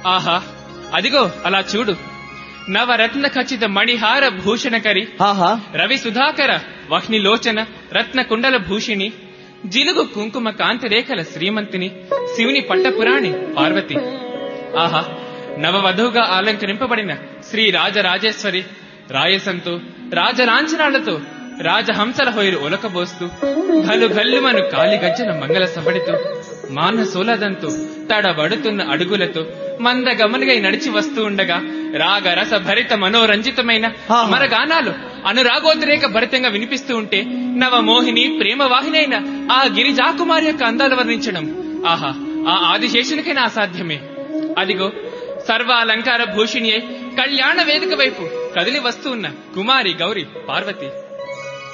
ఆహా, అదిగో అలా చూడు. నవరత్న ఖచ్చిత మణిహార భూషణకరి, రవి సుధాకర వహ్నిలోచన రత్న కుండల భూషిణి, జిలుగు కుంకుమ కాంతి రేఖల శ్రీమంతిని, శివుని పట్టపురాణి పార్వతి. ఆహా, నవవధువుగా అలంకరింపబడిన శ్రీ రాజరాజేశ్వరి రాయసంతో రాజలాంఛనాలతో రాజహంసల హొయరు ఒలకబోస్తూ, ఘలు ఘల్లుమను కాలిగజ్జల మంగళ సబడితో, మానసోలదంతో తడబడుతున్న అడుగులతో మందగమనుగై నడిచి వస్తూ ఉండగా రాగరస భరిత మనోరంజితమైన అమరగానాలు అనురాగోద్రేక భరితంగా వినిపిస్తూ ఉంటే నవమోహిని ప్రేమవాహిని అయిన ఆ గిరిజాకుమారి యొక్క అందాలు వర్ణించడం ఆహా, ఆ ఆదిశేషునికైనా అసాధ్యమే. అదిగో సర్వాలంకార భూషిణి అయి కళ్యాణ వేదిక వైపు కదిలి వస్తూ ఉన్న కుమారి గౌరి పార్వతి.